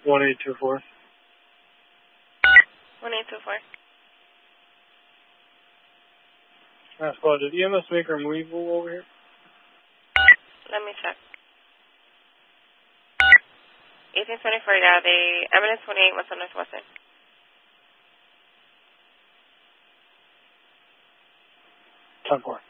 1824. 1824. Squad, did EMS make a removal over here? Let me check. 1824, yeah, the ambulance 28 was on Northwestern. 10-4.